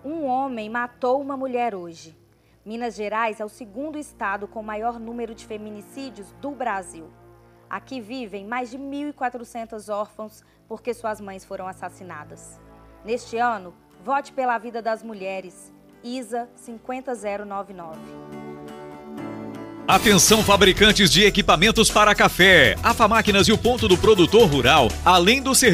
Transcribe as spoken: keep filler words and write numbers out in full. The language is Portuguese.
Um homem matou uma mulher hoje. Minas Gerais é o segundo estado com maior número de feminicídios do Brasil. Aqui vivem mais de mil e quatrocentos órfãos porque suas mães foram assassinadas. Neste ano, vote pela vida das mulheres. ISA cinco zero nove nove. Atenção, fabricantes de equipamentos para café. A Famáquinas e o Ponto do Produtor Rural, além do serviço